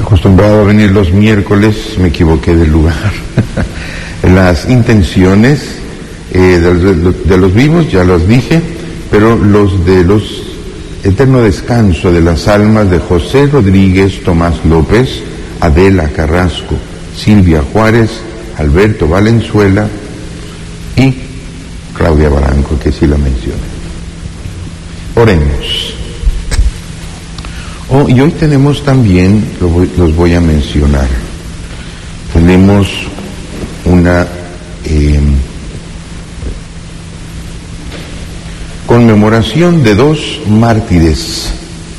Acostumbrado a venir los miércoles, me equivoqué del lugar. Las intenciones de los vivos, ya los dije, pero los de los eterno descanso de las almas de José Rodríguez, Tomás López, Adela Carrasco, Silvia Juárez, Alberto Valenzuela y Claudia Baranco, que sí la mencioné. Oremos. Y hoy tenemos también, los voy a mencionar, tenemos una conmemoración de dos mártires,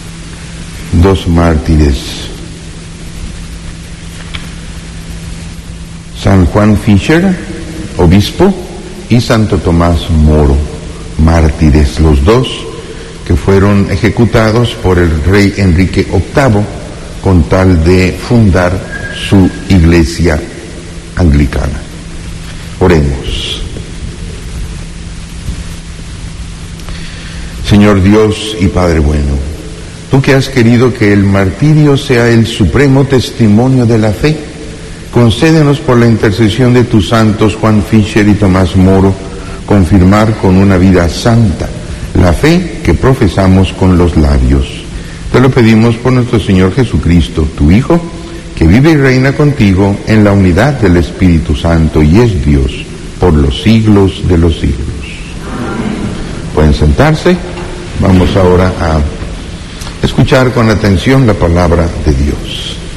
San Juan Fischer, obispo, y Santo Tomás Moro, mártires, los dos que fueron ejecutados por el rey Enrique VIII con tal de fundar su iglesia anglicana. Oremos. Señor Dios y Padre bueno, tú que has querido que el martirio sea el supremo testimonio de la fe, concédenos por la intercesión de tus santos Juan Fischer y Tomás Moro confirmar con una vida santa la fe que profesamos con los labios. Te lo pedimos por nuestro Señor Jesucristo, tu Hijo, que vive y reina contigo en la unidad del Espíritu Santo y es Dios por los siglos de los siglos. Pueden sentarse. Vamos ahora a escuchar con atención la palabra de Dios.